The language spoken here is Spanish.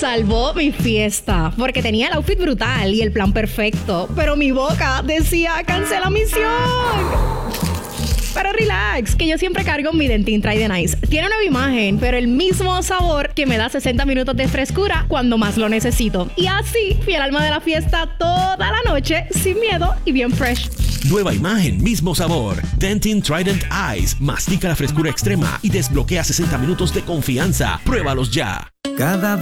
salvó mi fiesta porque tenía el outfit brutal y el plan perfecto, pero mi boca decía cancela misión. Pero relax, que yo siempre cargo mi Dentyne Trident Ice. Tiene una nueva imagen, pero el mismo sabor que me da 60 minutos de frescura cuando más lo necesito. Y así fui el alma de la fiesta toda la noche, sin miedo y bien fresh. Nueva imagen, mismo sabor. Dentyne Trident Ice. Mastica la frescura extrema y desbloquea 60 minutos de confianza. Pruébalos ya. Cada